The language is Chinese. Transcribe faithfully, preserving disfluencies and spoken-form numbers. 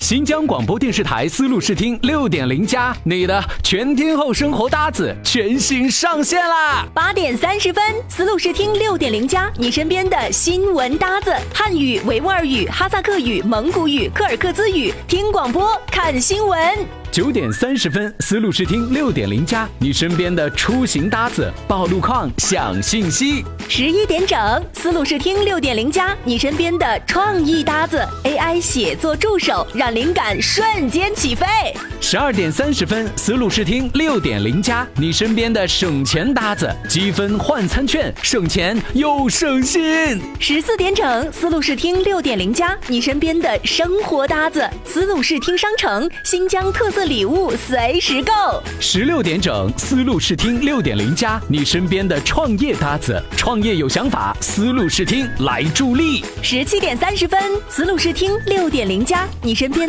新疆广播电视台丝路视听六点零加，你的全天候生活搭子全新上线啦！ 八点三十分，丝路视听六点零加，你身边的新闻搭子，汉语、维吾尔语、哈萨克语、蒙古语、柯尔克孜语，听广播看新闻。 九点三十分，丝路视听六点零加，你身边的出行搭子，报路况、享信息。 十一点整，丝路视听六点零加，你身边的创意搭子 ，A I 写作助手，让灵感瞬间起飞。 十二点三十分，丝路视听六点零加，你身边的省钱搭子，积分换餐券，省钱又省心。 十四点整，丝路视听六点零加，你身边的生活搭子，丝路视听商城，新疆特色礼物随时购。 十六点整，丝路视听六点零加，你身边的创业搭子，创业有想法，丝路视听来助力。 十七点三十分，丝路视听六点零加，你身边